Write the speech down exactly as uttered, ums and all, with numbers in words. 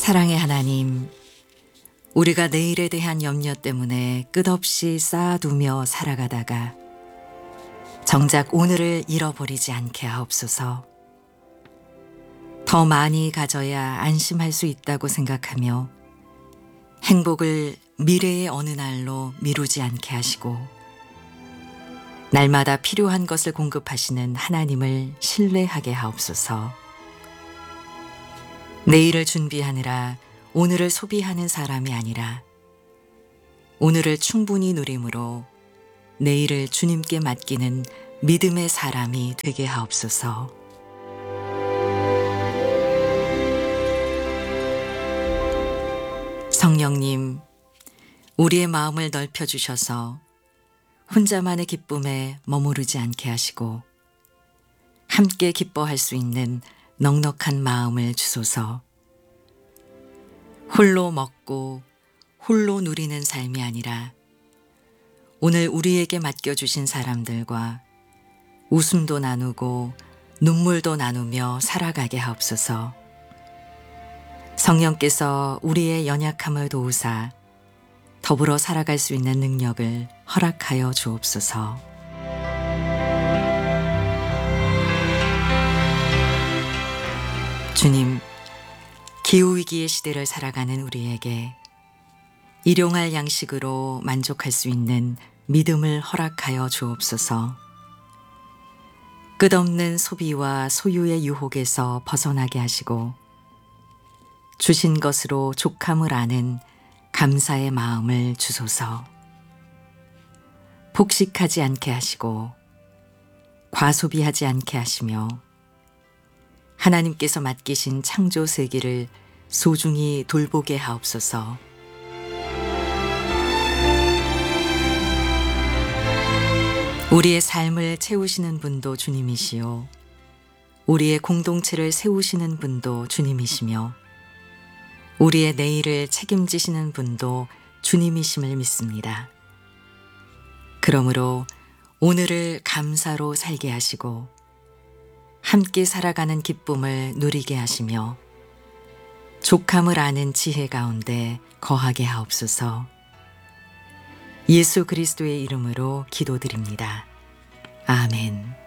사랑의 하나님, 우리가 내일에 대한 염려 때문에 끝없이 쌓아두며 살아가다가 정작 오늘을 잃어버리지 않게 하옵소서. 더 많이 가져야 안심할 수 있다고 생각하며 행복을 미래의 어느 날로 미루지 않게 하시고 날마다 필요한 것을 공급하시는 하나님을 신뢰하게 하옵소서. 내일을 준비하느라 오늘을 소비하는 사람이 아니라 오늘을 충분히 누림으로 내일을 주님께 맡기는 믿음의 사람이 되게 하옵소서. 성령님, 우리의 마음을 넓혀주셔서 혼자만의 기쁨에 머무르지 않게 하시고 함께 기뻐할 수 있는 넉넉한 마음을 주소서. 홀로 먹고 홀로 누리는 삶이 아니라 오늘 우리에게 맡겨주신 사람들과 웃음도 나누고 눈물도 나누며 살아가게 하옵소서. 성령께서 우리의 연약함을 도우사 더불어 살아갈 수 있는 능력을 허락하여 주옵소서. 주님, 기후위기의 시대를 살아가는 우리에게 일용할 양식으로 만족할 수 있는 믿음을 허락하여 주옵소서. 끝없는 소비와 소유의 유혹에서 벗어나게 하시고 주신 것으로 족함을 아는 감사의 마음을 주소서. 폭식하지 않게 하시고 과소비하지 않게 하시며 하나님께서 맡기신 창조 세계를 소중히 돌보게 하옵소서. 우리의 삶을 채우시는 분도 주님이시요 우리의 공동체를 세우시는 분도 주님이시며 우리의 내일을 책임지시는 분도 주님이심을 믿습니다. 그러므로 오늘을 감사로 살게 하시고 함께 살아가는 기쁨을 누리게 하시며 족함을 아는 지혜 가운데 거하게 하옵소서. 예수 그리스도의 이름으로 기도드립니다. 아멘.